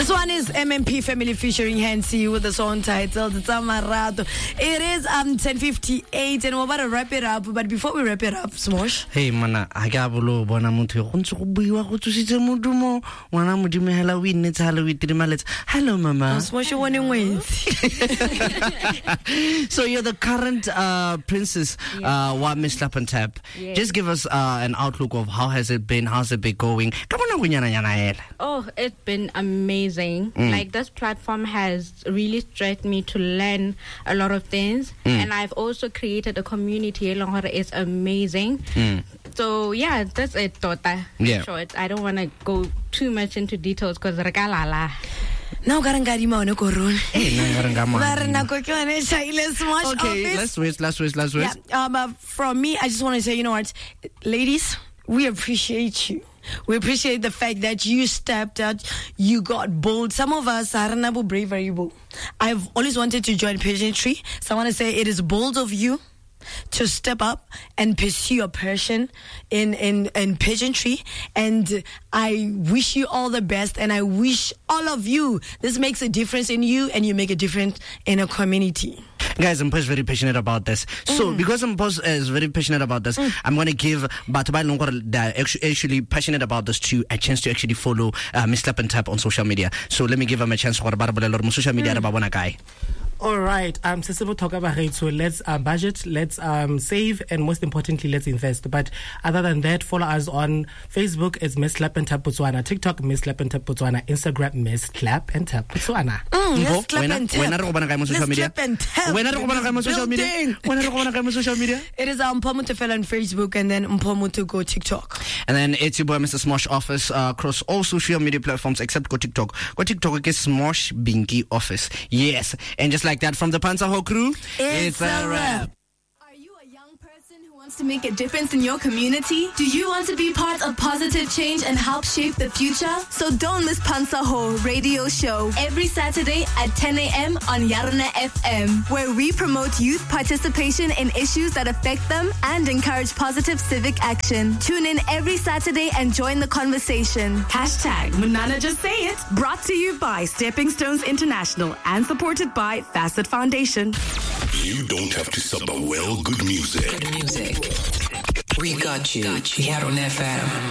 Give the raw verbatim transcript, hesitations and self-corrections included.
This one is M M P Family featuring Hansi with the song titled Tsamarato. It is um ten fifty-eight and we're about to wrap it up. But before we wrap it up, Smosh. Hey, mana, I got a little bona mutu. Once you be what to see the mudumo. When I'm with Halloween, it's Halloween. Hello, Mama. Smosh, you want to win? So you're the current uh, princess, yeah. uh, wa Miss Slap and Tap. Yeah. Just give us uh, an outlook of how has it been, how's it been going? Oh, it's been amazing. Mm. Like, this platform has really stretched me to learn a lot of things. Mm. And I've also created a community. It's amazing. Mm. So, yeah, that's it, Tota. Yeah. Short. I don't want to go too much into details because regalala. Now, Garangari Mano Korun. Okay, let's wait, let's wait, let's wait. Yeah, um, uh, from me, I just want to say, you know what, ladies, we appreciate you. We appreciate the fact that you stepped out, you got bold. Some of us are not brave, very bold. I've always wanted to join pageantry, so I want to say it is bold of you to step up and pursue your passion in, in, in pageantry. And I wish you all the best, and I wish all of you, this makes a difference in you and you make a difference in a community. Guys, I'm very passionate about this. So, mm. because I'm is very passionate about this, mm. I'm going to give but that actually, actually passionate about this too a chance to actually follow uh, Miss Slap and Tap on social media. So let me give them a chance for social media about one guy. All right, um, so let's uh, budget, let's um, save, and most importantly, let's invest. But other than that, follow us on Facebook. It's Miss Slap and Tap Botswana. TikTok, Miss Slap and Tap Botswana. Instagram, Miss Slap and Tap Botswana. Mm, let's Slap and Tap. When are you social media? When are you social media? When are you social media? It is um, Mpomutu Fella on Facebook, and then Mpomutu Go TikTok. And then it's your boy Mister Smosh Office uh, across all social media platforms except Go TikTok. Go TikTok, it's Smosh Binky Office. Yes, and just like that, from the Panza Ho crew, it's, it's a wrap. Are you a young person who wants to make a difference in your community? Do you want to be part of positive change and help shape the future? So don't miss Panza Ho radio show every Saturday at ten a.m. on Yarana F M, where we promote youth participation in issues that affect them and encourage positive civic action. Tune in every Saturday and join the conversation. Hashtag Munana Just Say It. Brought to you by Stepping Stones International and supported by Facet Foundation. You don't have to sub a well good music. Good music. We got you. Here on F M.